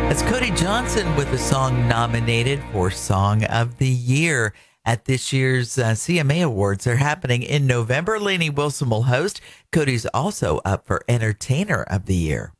That's Cody Johnson with the song nominated for Song of the Year at this year's CMA Awards. They're happening in November. Lainey Wilson will host. Cody's also up for Entertainer of the Year.